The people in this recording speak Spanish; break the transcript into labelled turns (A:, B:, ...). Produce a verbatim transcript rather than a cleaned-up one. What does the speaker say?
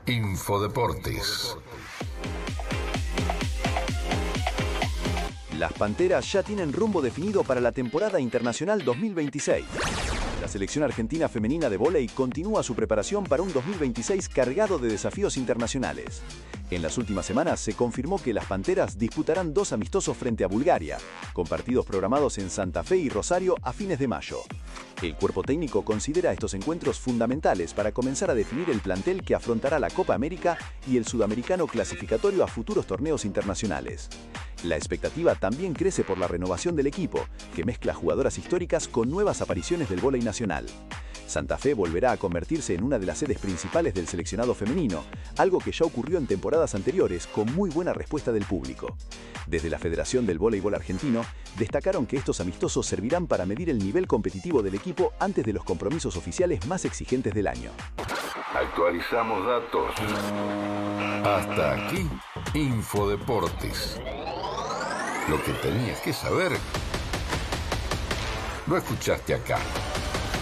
A: Infodeportes.
B: Las Panteras ya tienen rumbo definido para la temporada internacional dos mil veintiséis. La selección argentina femenina de vóley continúa su preparación para un dos mil veintiséis cargado de desafíos internacionales. En las últimas semanas se confirmó que las Panteras disputarán dos amistosos frente a Bulgaria, con partidos programados en Santa Fe y Rosario a fines de mayo. El cuerpo técnico considera estos encuentros fundamentales para comenzar a definir el plantel que afrontará la Copa América y el sudamericano clasificatorio a futuros torneos internacionales. La expectativa también crece por la renovación del equipo, que mezcla jugadoras históricas con nuevas apariciones del vóley nacional. Santa Fe volverá a convertirse en una de las sedes principales del seleccionado femenino, algo que ya ocurrió en temporadas anteriores con muy buena respuesta del público. Desde la Federación del Voleibol Argentino, destacaron que estos amistosos servirán para medir el nivel competitivo del equipo antes de los compromisos oficiales más exigentes del año.
A: Actualizamos datos. Hasta aquí, Infodeportes. Lo que tenías que saber, lo escuchaste acá.